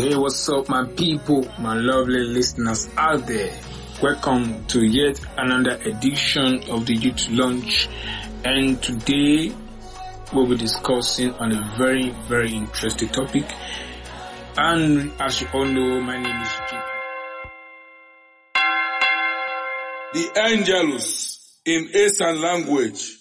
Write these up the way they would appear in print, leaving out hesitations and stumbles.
Hey, what's up, my people, my lovely listeners out there? Welcome to yet another edition of the Youth Lunch, and today we'll be discussing on a very, very interesting topic. And as you all know, my name is Jake. The Angelus in Eastern language.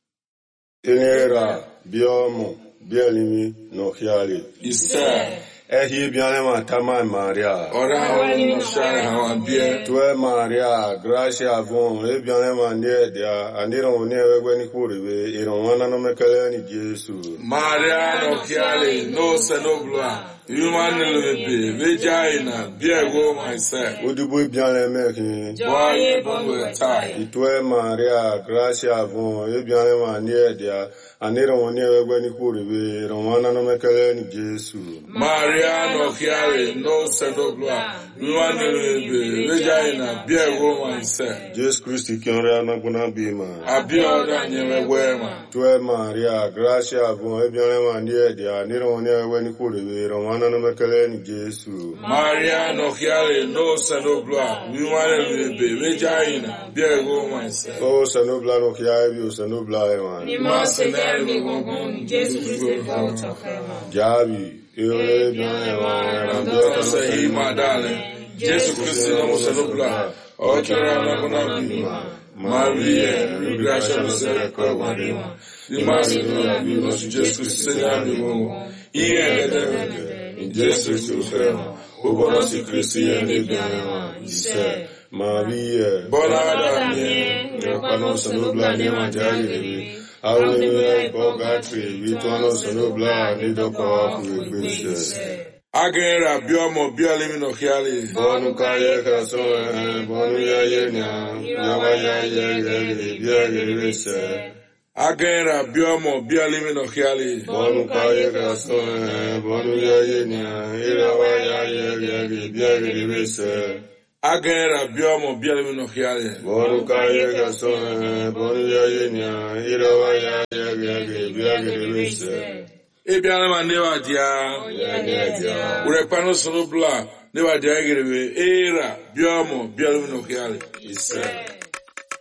Inera biomo bielimi no hiali. Isa. Ehi bianema tama Maria. Ora wani no share hawa bie. Tue Maria, gracia avon, e bianema niedia, aniro ne wegweni kuriwe, ironwana no mekele ni Jesu. Maria no hiali, no senobla. Human lebe, vagina, biego myself. Udubu bianema ki. Boye bongo tai. Itue Maria, gracia avon, e bianema niedia, aniro ne wegweni kuriwe, ironwana no mekele ni Jesu. Maria no hiali, no senobla. Human lebe, vagina, biego myself. Jesus Christ kiora na kuna bima. Abioda nyewe wema. Tue Maria, gracia avon, e bianema niedia, aniro ne wegweni kuriwe, ironwana no mekele ni Jesu. Maria no hiali, no senobla. Human lebe, vagina, biego myself. O sanubla no kiaibi, o sanubla eman. Jabi, eole bian eman. Say, my darling, Jesus Christ, no senobla. Ochara na kuna bima. Maria, gracia no se recuerda. Ni más no vimos Jesus Christ, Señor mío. Y en Jesus Christ, o conoce Cristo y en Dice, Maria, Bonada mie, Pano sanubla ne manjari. Awe purgatory, vituano sanubla ni doko kuibishe. Agera biomo bialimi no hiali. Bonu kaye kaso, bonu ya yenya, yawa ya ye, biya yese. Agera biomo bialimi no hiali. Bonu kaye kaso, bonu ya yenya, yawa ya ye, biya yese. Agera biomo bialimi no hiali. Bonu kaye kaso, bonu ya yenya, yawa ya ye, biya yese. Ebiana mandewa dia. Urepano sonobla. Newa dia gerebe. Era biomo bialimi no hiali. Isa.